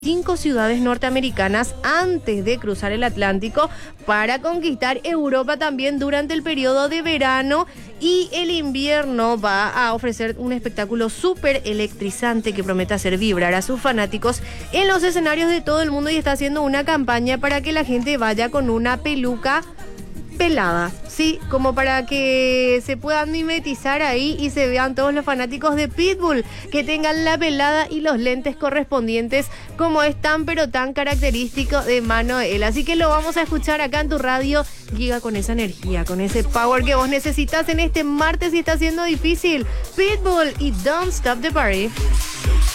5 ciudades norteamericanas antes de cruzar el Atlántico para conquistar Europa también durante el periodo de verano, y el invierno va a ofrecer un espectáculo súper electrizante que promete hacer vibrar a sus fanáticos en los escenarios de todo el mundo, y está haciendo una campaña para que la gente vaya con una peluca pelada, sí, como para que se puedan mimetizar ahí y se vean todos los fanáticos de Pitbull, que tengan la pelada y los lentes correspondientes, como es tan pero tan característico de Manuel. Así que lo vamos a escuchar acá en tu radio Giga, con esa energía, con ese power que vos necesitas en este martes y está siendo difícil. Pitbull y Don't Stop the Party.